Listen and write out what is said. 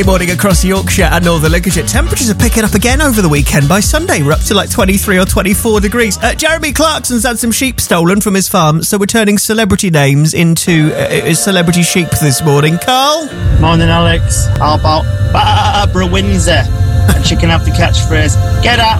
Good morning across Yorkshire and Northern Lincolnshire. Temperatures are picking up again over the weekend. By Sunday, we're up to like 23 or 24 degrees. Jeremy Clarkson's had some sheep stolen from his farm, so we're turning celebrity names into celebrity sheep this morning. Carl? Morning, Alex. How about Barbara Windsor? And she can have the catchphrase, get up,